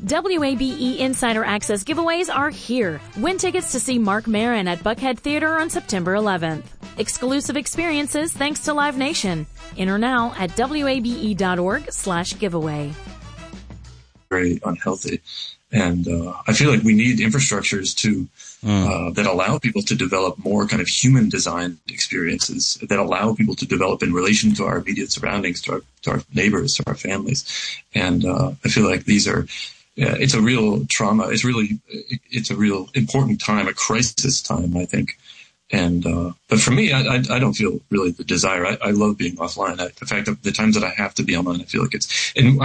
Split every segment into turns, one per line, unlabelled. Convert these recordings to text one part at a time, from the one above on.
WABE Insider Access giveaways are here. Win tickets to see Marc Maron at Buckhead Theater on September 11th. Exclusive experiences thanks to Live Nation. Enter now at wabe.org/giveaway.
Very unhealthy. And I feel like we need infrastructures to that allow people to develop more kind of human design experiences, that allow people to develop in relation to our immediate surroundings, to our neighbors, to our families. And I feel like these are, it's a real trauma. It's a real important time, a crisis time, I think. And but for me, I don't feel really the desire. I love being offline. In fact, the times that I have to be online, I feel like it's. And I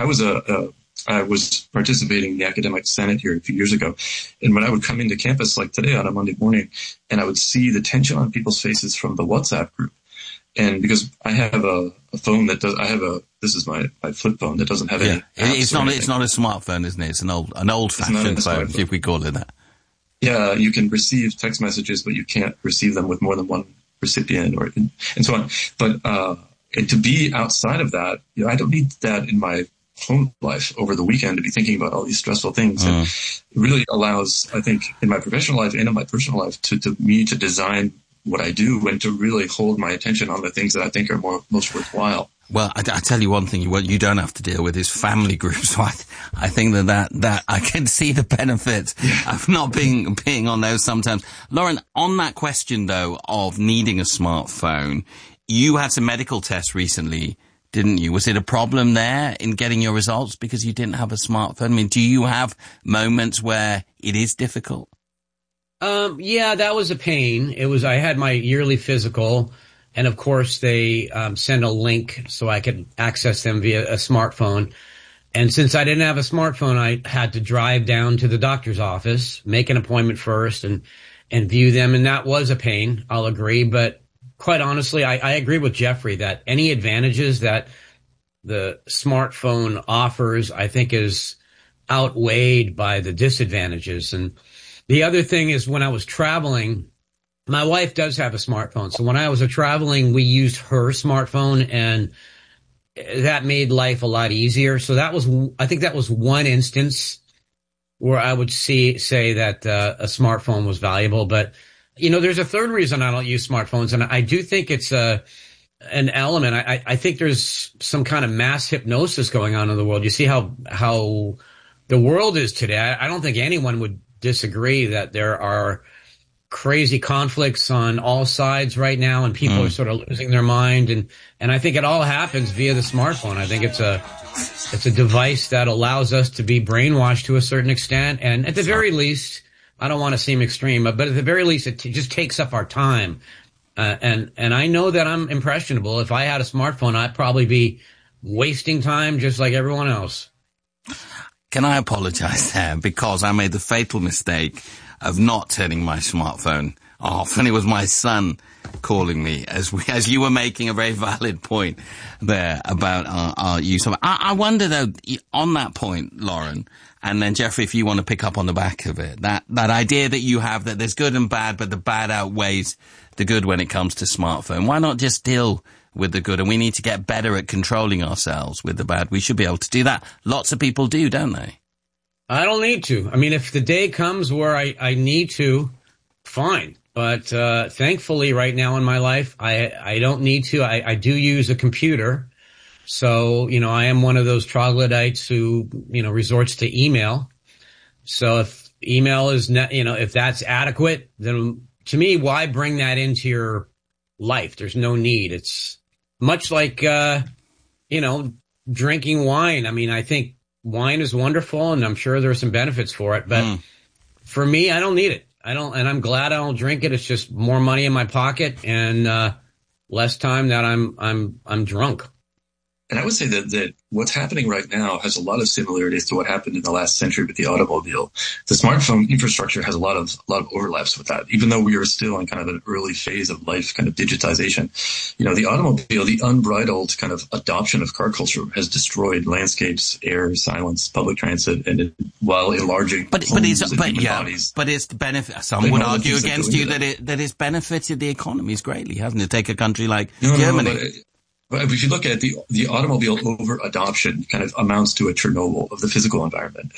was participating in the Academic Senate here a few years ago. And when I would come into campus like today on a Monday morning, and I would see the tension on people's faces from the WhatsApp group. And because I have a phone that does, this is my flip phone that doesn't have any.
It's not a smartphone, isn't it? It's an old fashioned phone, if we call it that.
Yeah, you can receive text messages, but you can't receive them with more than one recipient and so on. But, and to be outside of that, I don't need that in my home life over the weekend to be thinking about all these stressful things. And it really allows, I think, in my professional life and in my personal life to me to design what I do and to really hold my attention on the things that I think are most worthwhile.
Well, I tell you one thing you don't have to deal with is family groups. So I think that I can see the benefit of not being on those sometimes. Lauren, on that question though of needing a smartphone, you had some medical tests recently, didn't you? Was it a problem there in getting your results because you didn't have a smartphone? I mean, do you have moments where it is difficult?
Yeah, that was a pain. I had my yearly physical. And of course, they send a link so I could access them via a smartphone. And since I didn't have a smartphone, I had to drive down to the doctor's office, make an appointment first, and view them. And that was a pain, I'll agree. But quite honestly, I agree with Jeffrey that any advantages that the smartphone offers, I think, is outweighed by the disadvantages. And the other thing is when I was traveling, my wife does have a smartphone. So when I was traveling, we used her smartphone and that made life a lot easier. So I think that was one instance where I would say that a smartphone was valuable. But, there's a third reason I don't use smartphones. And I do think it's an element. I think there's some kind of mass hypnosis going on in the world. You see how the world is today. I don't think anyone would disagree that there are crazy conflicts on all sides right now, and people are sort of losing their mind. And I think it all happens via the smartphone. I think it's a device that allows us to be brainwashed to a certain extent. And at the very least, I don't want to seem extreme, but at the very least, it just takes up our time. And I know that I'm impressionable. If I had a smartphone, I'd probably be wasting time just like everyone else.
Can I apologize there? Because I made the fatal mistake of not turning my smartphone off, and it was my son calling me as you were making a very valid point there about our use of it. I wonder though, on that point, Lauren, and then Jeffrey, if you want to pick up on the back of it, that idea that you have that there's good and bad, but the bad outweighs the good when it comes to smartphone. Why not just deal with the good? And we need to get better at controlling ourselves with the bad. We should be able to do that. Lots of people do, don't they?
I don't need to. I mean, if the day comes where I need to, fine. But thankfully, right now in my life, I don't need to. I do use a computer. So, I am one of those troglodytes who, resorts to email. So if email is, if that's adequate, then to me, why bring that into your life? There's no need. It's much like, drinking wine. I mean, I think wine is wonderful, and I'm sure there are some benefits for it. But for me, I don't need it. And I'm glad I don't drink it. It's just more money in my pocket and less time that I'm drunk.
And I would say that what's happening right now has a lot of similarities to what happened in the last century with the automobile. The smartphone infrastructure has a lot of overlaps with that, even though we are still in kind of an early phase of life, kind of digitization. The automobile, the unbridled kind of adoption of car culture has destroyed landscapes, air, silence, public transit, and while enlarging bodies.
But it's the benefit. Some would argue against you that it's benefited the economies greatly, hasn't it? Take a country like Germany.
But if you look at the automobile over adoption kind of amounts to a Chernobyl of the physical environment.